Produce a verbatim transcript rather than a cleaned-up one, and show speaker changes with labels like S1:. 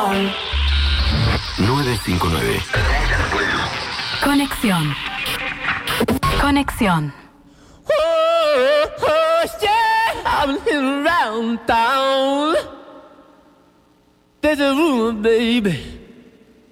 S1: nueve cinco nueve.
S2: Conexión. Conexión.
S3: Oh, oh, yeah, I'm around town. There's a rumor, baby.